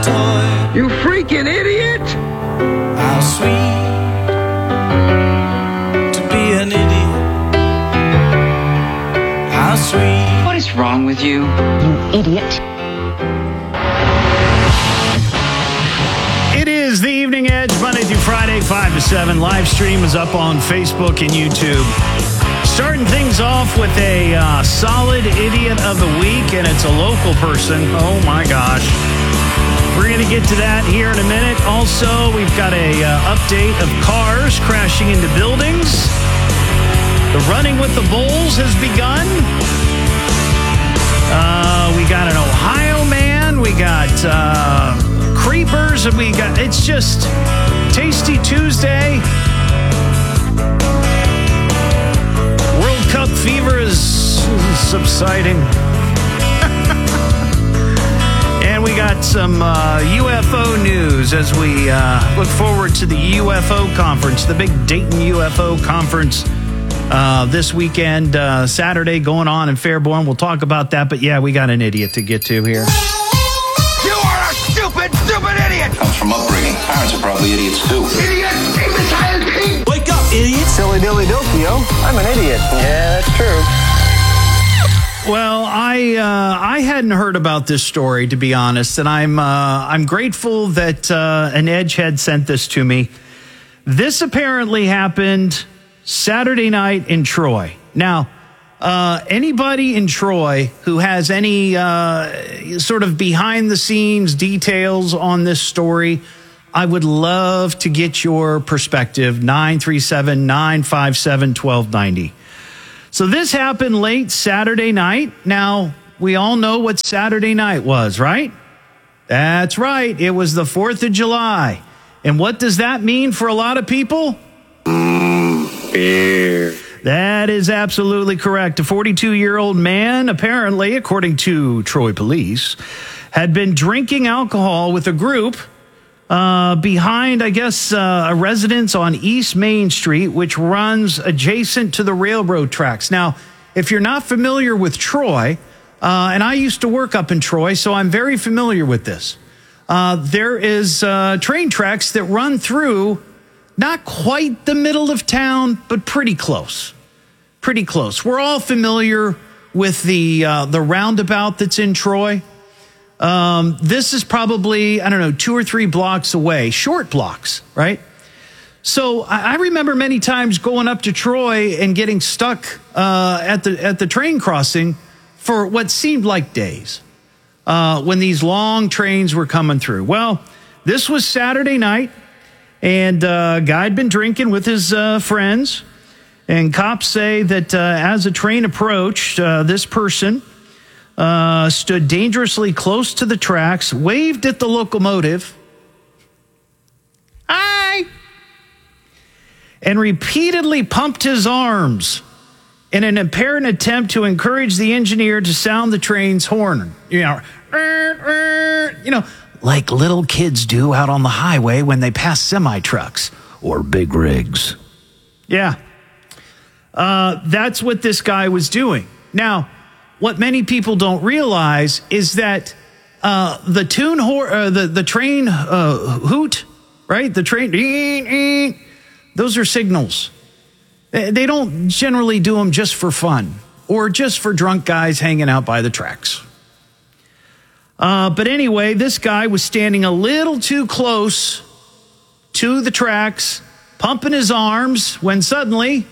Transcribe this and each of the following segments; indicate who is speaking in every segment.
Speaker 1: toy.
Speaker 2: You freaking idiot!
Speaker 1: How sweet to be an idiot. How sweet.
Speaker 3: What is wrong with you, you idiot?
Speaker 4: It is the Evening Edge, Monday through Friday, 5 to 7. Live stream is up on Facebook and YouTube. Starting things off with a solid idiot of the week, and it's a local person. Oh, my gosh. We're going to get to that here in a minute. Also, we've got a update of cars crashing into buildings. The running with the bulls has begun. We got an Ohio man. We got creepers, and we got, it's just Tasty Tuesday. World Cup fever is subsiding. And we got some UFO news as we look forward to the UFO conference, the big Dayton UFO conference this weekend, Saturday, going on in Fairborn. We'll talk about that, but yeah, we got an idiot to get to here.
Speaker 2: You are a stupid, stupid idiot!
Speaker 5: Comes from upbringing. Parents are probably idiots too.
Speaker 2: Idiot! Imbecile!
Speaker 1: Wake up, idiot.
Speaker 6: Silly dilly dokio. I'm an idiot. Yeah, that's true.
Speaker 4: Well, I hadn't heard about this story, to be honest, and I'm grateful that an Edgehead sent this to me. This apparently happened Saturday night in Troy. Now, anybody in Troy who has any sort of behind-the-scenes details on this story, I would love to get your perspective. 937-957-1290. So this happened late Saturday night. Now, we all know what Saturday night was, right? That's right. It was the 4th of July. And what does that mean for a lot of people?
Speaker 6: Beer.
Speaker 4: That is absolutely correct. A 42-year-old man, apparently, according to Troy police, had been drinking alcohol with a group behind, I guess, a residence on East Main Street, which runs adjacent to the railroad tracks. Now, if you're not familiar with Troy, and I used to work up in Troy, so I'm very familiar with this. There is train tracks that run through not quite the middle of town, but pretty close. Pretty close. We're all familiar with the roundabout that's in Troy. This is probably, 2 or 3 blocks away, short blocks, right? So I remember many times going up to Troy and getting stuck at the train crossing for what seemed like days when these long trains were coming through. Well, this was Saturday night, and a guy had been drinking with his friends, and cops say that as the train approached, this person stood dangerously close to the tracks, waved at the locomotive, hi, and repeatedly pumped his arms in an apparent attempt to encourage the engineer to sound the train's horn. Like little kids do out on the highway when they pass semi-trucks or big rigs. Yeah. That's what this guy was doing. Now, what many people don't realize is that the train hoot, right? The train, those are signals. They don't generally do them just for fun or just for drunk guys hanging out by the tracks. But anyway, this guy was standing a little too close to the tracks, pumping his arms, when suddenly,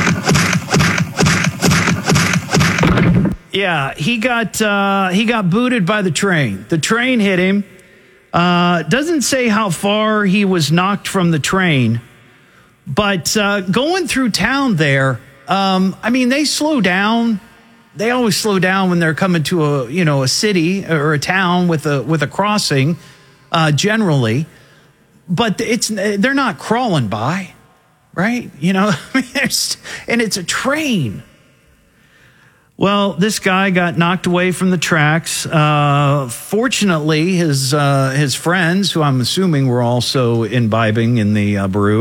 Speaker 4: yeah, he got booted by the train. The train hit him. Doesn't say how far he was knocked from the train, but going through town there, they slow down. They always slow down when they're coming to a city or a town with a crossing, generally, but they're not crawling by, right? And it's a train. Well, this guy got knocked away from the tracks. Fortunately, his friends, who I'm assuming were also imbibing in the brew,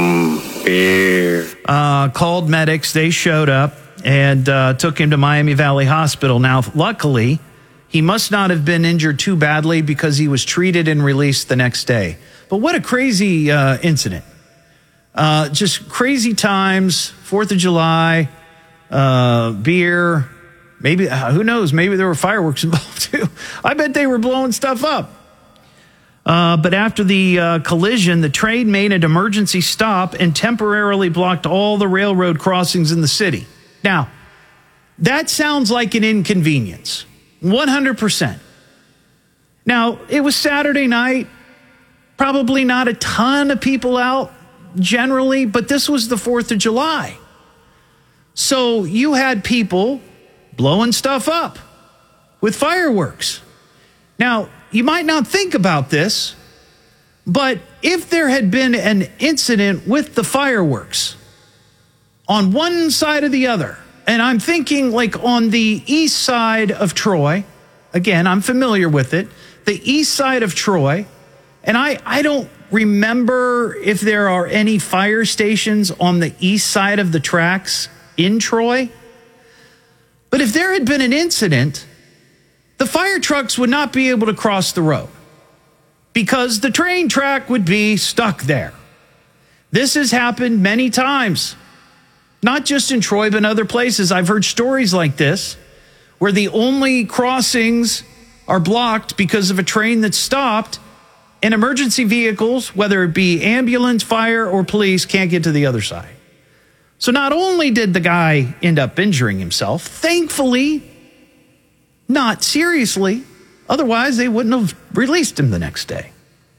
Speaker 4: called medics. They showed up and took him to Miami Valley Hospital. Now, luckily, He must not have been injured too badly because he was treated and released the next day. But what a crazy incident. Just crazy times, 4th of July, beer, maybe, who knows, maybe there were fireworks involved too. I bet they were blowing stuff up. But after the collision, the train made an emergency stop and temporarily blocked all the railroad crossings in the city. Now, that sounds like an inconvenience, 100%. Now, it was Saturday night, probably not a ton of people out generally, but this was the 4th of July. So you had people blowing stuff up with fireworks. Now, you might not think about this, but if there had been an incident with the fireworks on one side or the other, and I'm thinking like on the east side of Troy, again, I'm familiar with it, the east side of Troy, and I don't remember if there are any fire stations on the east side of the tracks in Troy. But if there had been an incident, the fire trucks would not be able to cross the road because the train track would be stuck there. This has happened many times, not just in Troy, but in other places. I've heard stories like this where the only crossings are blocked because of a train that stopped, and emergency vehicles, whether it be ambulance, fire, or police, can't get to the other side. So not only did the guy end up injuring himself, thankfully, not seriously, otherwise they wouldn't have released him the next day.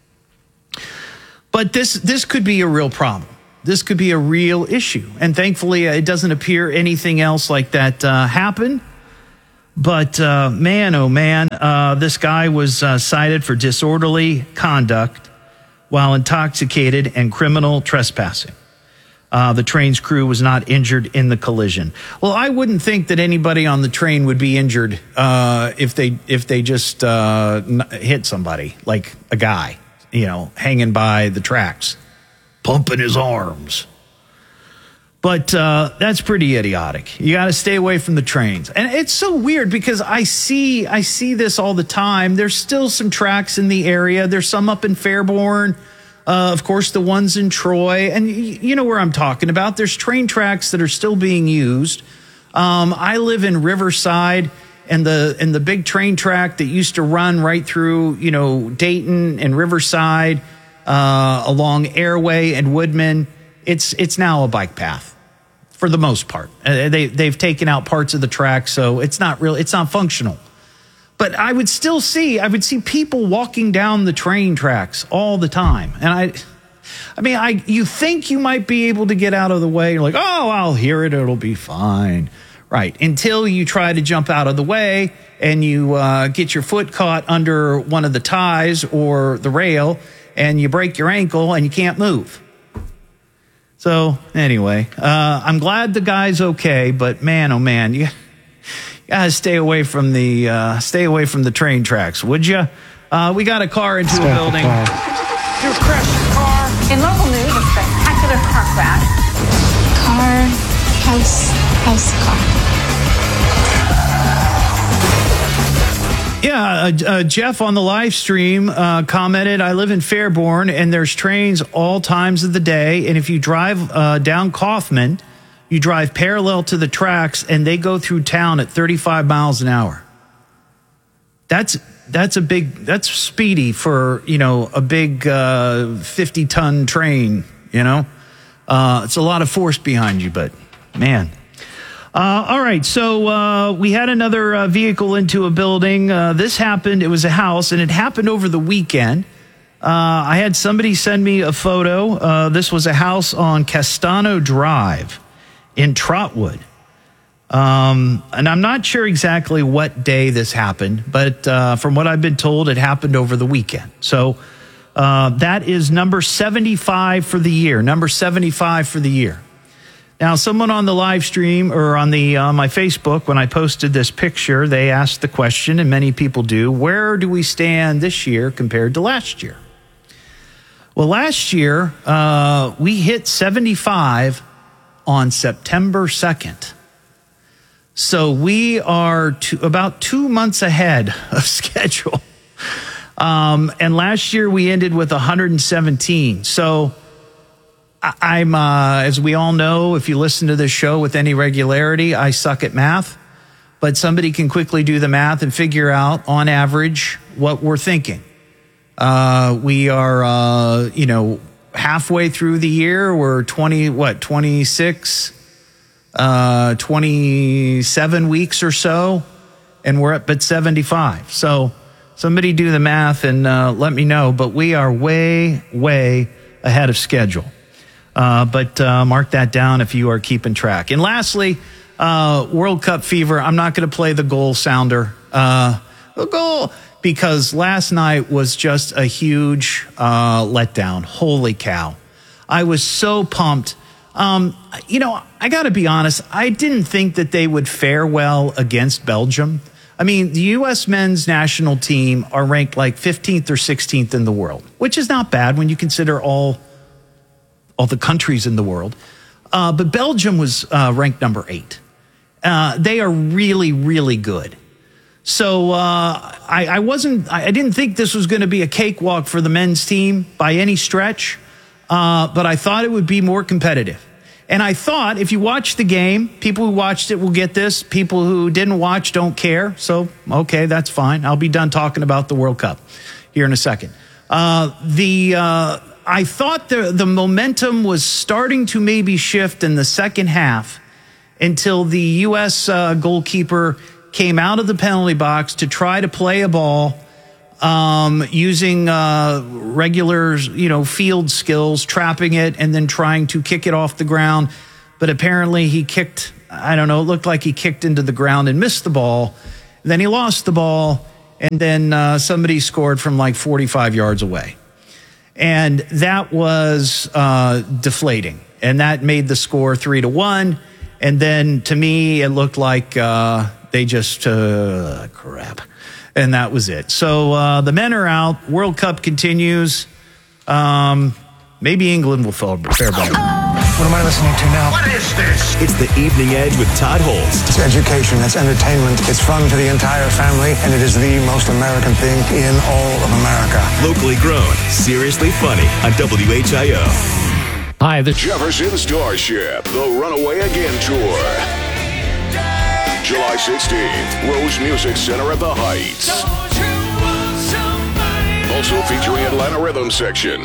Speaker 4: But this could be a real problem. This could be a real issue. And thankfully, it doesn't appear anything else like that happened. But man, oh man, this guy was cited for disorderly conduct while intoxicated and criminal trespassing. The train's crew was not injured in the collision. Well, I wouldn't think that anybody on the train would be injured if they just hit somebody, like a guy, hanging by the tracks, pumping his arms. But that's pretty idiotic. You got to stay away from the trains. And it's so weird because I see this all the time. There's still some tracks in the area. There's some up in Fairborn. Of course, the ones in Troy. And you know where I'm talking about. There's train tracks that are still being used. I live in Riverside, and the big train track that used to run right through, Dayton and Riverside, along Airway and Woodman. It's now a bike path for the most part. They've taken out parts of the track, so it's not functional. But I would see people walking down the train tracks all the time. And you think you might be able to get out of the way. You're like, oh, I'll hear it. It'll be fine. Right. Until you try to jump out of the way and you get your foot caught under one of the ties or the rail and you break your ankle and you can't move. So anyway, I'm glad the guy's okay, but man, oh man, you gotta stay away from the train tracks, would you? We got a car into a building.
Speaker 7: You crashed your car.
Speaker 8: In local news, a spectacular car crash.
Speaker 9: House, car.
Speaker 4: Yeah, Jeff on the live stream commented, I live in Fairborn, and there's trains all times of the day. And if you drive down Kaufman, you drive parallel to the tracks, and they go through town at 35 miles an hour. That's speedy for, a big 50-ton train, It's a lot of force behind you, but man. All right, so we had another vehicle into a building. This happened, it was a house, and it happened over the weekend. I had somebody send me a photo. This was a house on Castano Drive in Trotwood. And I'm not sure exactly what day this happened, but from what I've been told, it happened over the weekend. So that is number 75 for the year, number 75 for the year. Now, someone on the live stream or on my Facebook, when I posted this picture, they asked the question, and many people do, where do we stand this year compared to last year? Well, last year, we hit 75 on September 2nd. So we are about 2 months ahead of schedule. And last year we ended with 117. So I'm, as we all know, if you listen to this show with any regularity, I suck at math. But somebody can quickly do the math and figure out, on average, what we're thinking. We are, halfway through the year. We're 27 weeks or so, and we're up at 75. So somebody do the math and let me know. But we are way, way ahead of schedule. But mark that down if you are keeping track. And lastly, World Cup fever. I'm not going to play the goal sounder. The goal, because last night was just a huge letdown. Holy cow. I was so pumped. I got to be honest. I didn't think that they would fare well against Belgium. I mean, the U.S. men's national team are ranked like 15th or 16th in the world, which is not bad when you consider all the countries in the world. But Belgium was ranked number 8. They are really, really good. So I didn't think this was going to be a cakewalk for the men's team by any stretch, but I thought it would be more competitive. And I thought if you watch the game, people who watched it will get this. People who didn't watch don't care. So, okay, that's fine. I'll be done talking about the World Cup here in a second. I thought the momentum was starting to maybe shift in the second half until the U.S. Goalkeeper came out of the penalty box to try to play a ball using regular, field skills, trapping it and then trying to kick it off the ground. But apparently he kicked, it looked like he kicked into the ground and missed the ball. Then he lost the ball, and then somebody scored from like 45 yards away. And that was deflating. And that made the score 3-1. And then to me, it looked like they just, crap. And that was it. So the men are out. World Cup continues. Maybe England will fare better.
Speaker 6: What am I listening to now?
Speaker 2: What is this?
Speaker 10: It's the Evening Edge with Todd Holst.
Speaker 6: It's education, it's entertainment, it's fun to the entire family, and it is the most American thing in all of America.
Speaker 10: Locally grown, seriously funny on WHIO.
Speaker 11: Hi, the
Speaker 12: Jefferson Starship, the Runaway Again Tour. July 16th, Rose Music Center at the Heights. Also featuring Atlanta Rhythm Section.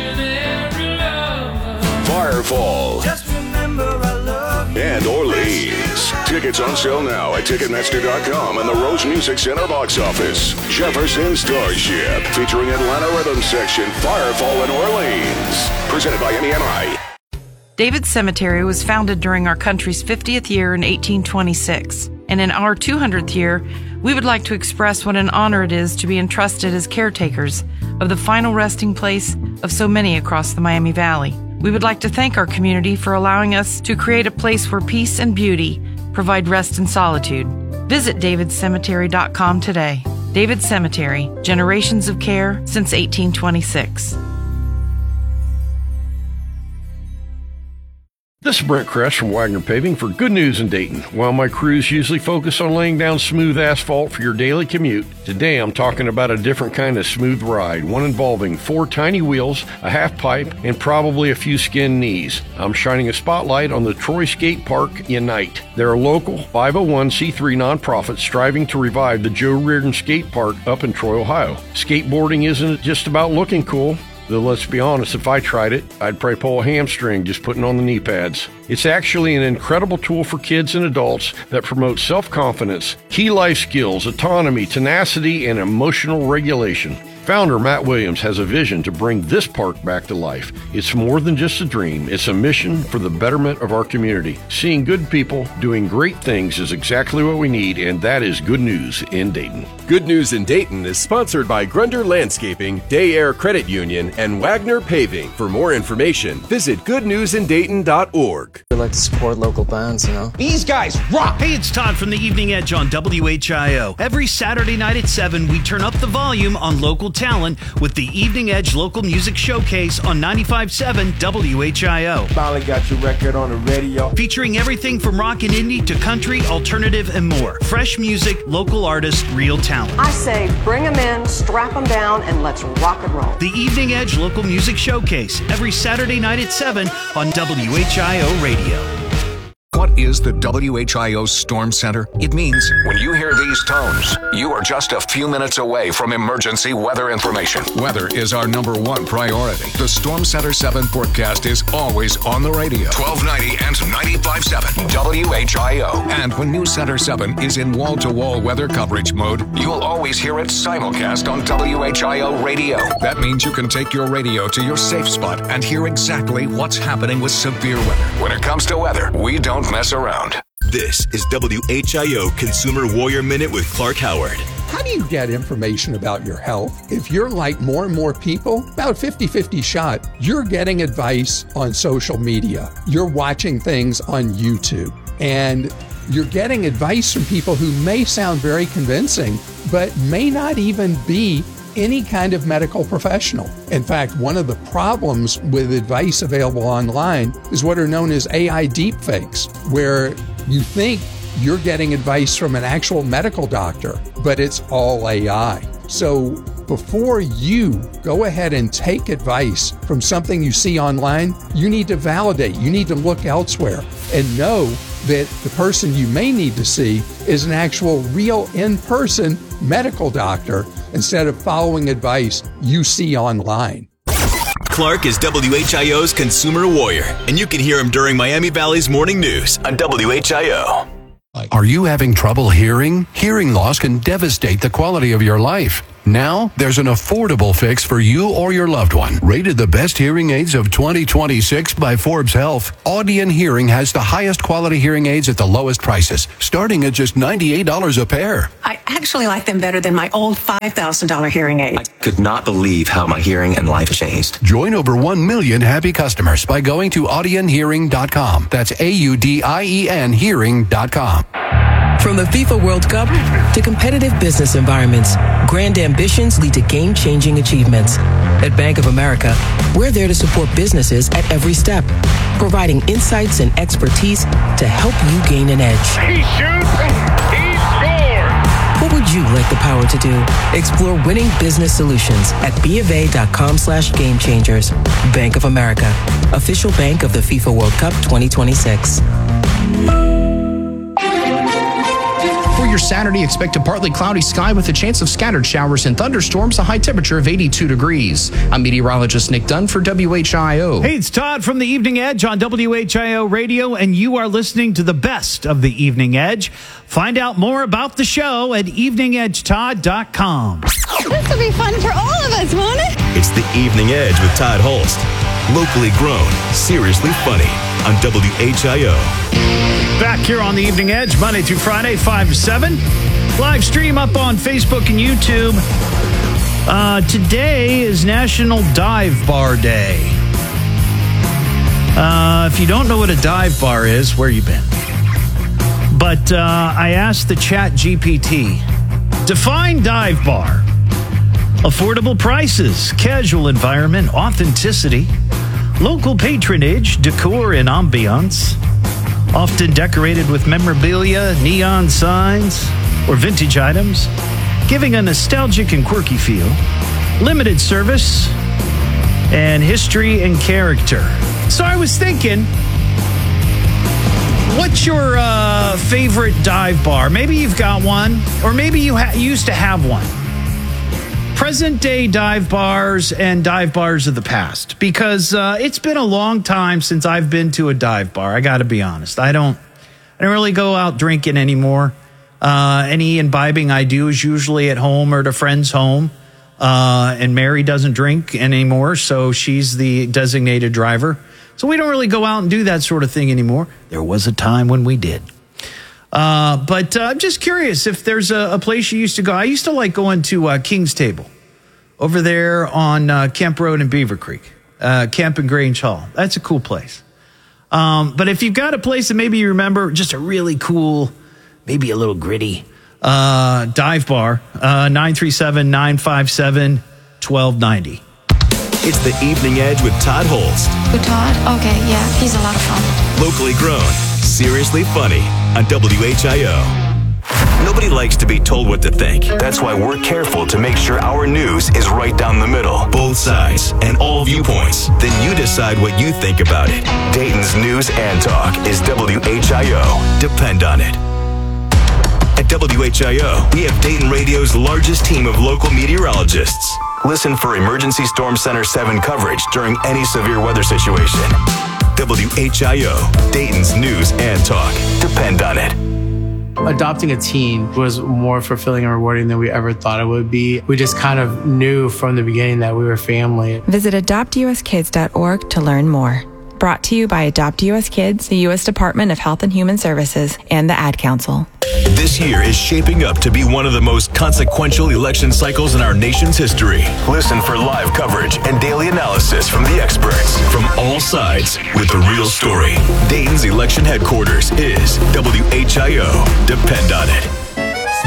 Speaker 12: Firefall. And Orleans. Tickets on sale now at Ticketmaster.com and the Rose Music Center box office. Jefferson Starship, featuring Atlanta Rhythm Section, Firefall, and Orleans. Presented by MEMI.
Speaker 13: David Cemetery was founded during our country's 50th year in 1826. And in our 200th year, we would like to express what an honor it is to be entrusted as caretakers of the final resting place of so many across the Miami Valley. We would like to thank our community for allowing us to create a place where peace and beauty provide rest and solitude. Visit davidcemetery.com today. David Cemetery, generations of care since 1826.
Speaker 14: This is Brent Kress from Wagner Paving for Good News in Dayton. While my crews usually focus on laying down smooth asphalt for your daily commute, today I'm talking about a different kind of smooth ride, one involving 4 tiny wheels, a half pipe, and probably a few skinned knees. I'm shining a spotlight on the Troy Skate Park Unite. They're a local 501c3 nonprofit striving to revive the Joe Reardon Skate Park up in Troy, Ohio. Skateboarding isn't just about looking cool. Though let's be honest, if I tried it, I'd probably pull a hamstring just putting on the knee pads. It's actually an incredible tool for kids and adults that promotes self-confidence, key life skills, autonomy, tenacity, and emotional regulation. Founder Matt Williams has a vision to bring this park back to life. It's more than just a dream. It's a mission for the betterment of our community. Seeing good people doing great things is exactly what we need, and that is Good News in Dayton.
Speaker 10: Good News in Dayton is sponsored by Grunder Landscaping, Day Air Credit Union, and Wagner Paving. For more information, visit goodnewsindayton.org.
Speaker 15: We like to support local bands,
Speaker 2: These guys rock!
Speaker 4: Hey, it's Todd from the Evening Edge on WHIO. Every Saturday night at 7, we turn up the volume on local talent with the Evening Edge Local Music Showcase on 95.7 WHIO.
Speaker 11: Finally got your record on the radio.
Speaker 4: Featuring everything from rock and indie to country, alternative, and more. Fresh music, local artists, real talent.
Speaker 15: I say bring them in, strap them down, and let's rock and roll.
Speaker 4: The Evening Edge Local Music Showcase, every Saturday night at 7 on WHIO Radio.
Speaker 16: What is the WHIO Storm Center? It means when you hear these tones, you are just a few minutes away from emergency weather information. Weather is our number one priority. The Storm Center 7 forecast is always on the radio. 1290 and 95.7 WHIO. And when News Center 7 is in wall-to-wall weather coverage mode, you'll always hear it simulcast on WHIO radio. That means you can take your radio to your safe spot and hear exactly what's happening with severe weather. When it comes to weather, we don't mess around.
Speaker 17: This is WHIO Consumer Warrior Minute with Clark Howard.
Speaker 18: How do you get information about your health? If you're like more and more people, about 50-50 shot, you're getting advice on social media. You're watching things on YouTube. And you're getting advice from people who may sound very convincing, but may not even be any kind of medical professional. In fact, one of the problems with advice available online is what are known as AI deepfakes, where you think you're getting advice from an actual medical doctor, but it's all AI. So before you go ahead and take advice from something you see online, you need to validate, you need to look elsewhere and know that the person you may need to see is an actual real in-person medical doctor instead of following advice you see online.
Speaker 17: Clark is WHIO's Consumer Warrior, and you can hear him during Miami Valley's Morning News on WHIO.
Speaker 19: Are you having trouble hearing? Hearing loss can devastate the quality of your life. Now, there's an affordable fix for you or your loved one. Rated the best hearing aids of 2026 by Forbes Health, Audion Hearing has the highest quality hearing aids at the lowest prices, starting at just $98 a pair.
Speaker 20: I actually like them better than my old $5,000 hearing aid.
Speaker 21: I could not believe how my hearing and life changed.
Speaker 19: Join over 1 million happy customers by going to audionhearing.com. That's AUDIEN hearing.com.
Speaker 22: From the FIFA World Cup to competitive business environments, grand ambitions lead to game-changing achievements. At Bank of America, we're there to support businesses at every step, providing insights and expertise to help you gain an edge.
Speaker 7: He shoots, he scores!
Speaker 22: What would you like the power to do? Explore winning business solutions at BofA.com/gamechangers. Bank of America, official bank of the FIFA World Cup 2026.
Speaker 23: For your Saturday, expect a partly cloudy sky with a chance of scattered showers and thunderstorms, a high temperature of 82 degrees. I'm meteorologist Nick Dunn for WHIO.
Speaker 4: Hey, it's Todd from the Evening Edge on WHIO Radio, and you are listening to the best of the Evening Edge. Find out more about the show at eveningedgetodd.com.
Speaker 24: This will be fun for all of us, won't it?
Speaker 17: It's the Evening Edge with Todd Holst. Locally grown, seriously funny on WHIO.
Speaker 4: Back here on the Evening Edge, Monday through Friday, 5 to 7. Live stream up on Facebook and YouTube. Today is National Dive Bar Day. If you don't know what a dive bar is, where you been? But I asked the Chat GPT, define dive bar. Affordable prices, casual environment, authenticity, local patronage, decor and ambiance. Often decorated with memorabilia, neon signs, or vintage items, giving a nostalgic and quirky feel. Limited service, and history and character. So I was thinking, what's your favorite dive bar? Maybe you've got one, or maybe you used to have one. Present-day dive bars and dive bars of the past, because it's been a long time since I've been to a dive bar. I got to be honest. I don't really go out drinking anymore. Any imbibing I do is usually at home or at a friend's home. And Mary doesn't drink anymore, so she's the designated driver. So we don't really go out and do that sort of thing anymore. There was a time when we did. But I'm just curious if there's a place you used to go. I used to like going to King's Table over there on Kemp Road in Beaver Creek, Kemp and Grange Hall. That's a cool place. But if you've got a place that maybe you remember, just a really cool, maybe a little gritty dive bar, 937-957 1290.
Speaker 17: It's the Evening Edge with Todd Holst.
Speaker 9: Who, Todd? Okay, yeah, he's a lot of fun.
Speaker 17: Locally grown, seriously funny on WHIO. Nobody likes to be told what to think. That's why we're careful to make sure our news is right down the middle. Both sides and all viewpoints. Then you decide what you think about it. Dayton's News and Talk is WHIO. Depend on it. At WHIO, we have Dayton Radio's largest team of local meteorologists. Listen for Emergency Storm Center 7 coverage during any severe weather situation. WHIO, Dayton's News and Talk. Depend on it.
Speaker 1: Adopting a teen was more fulfilling and rewarding than we ever thought it would be. We just kind of knew from the beginning that we were family.
Speaker 3: Visit adoptuskids.org to learn more. Brought to you by Adopt US Kids, the U.S. Department of Health and Human Services, and the Ad Council.
Speaker 17: This year is shaping up to be one of the most consequential election cycles in our nation's history. Listen for live coverage and daily analysis from the experts from all sides with the real story. Dayton's election headquarters is WHIO. Depend on it.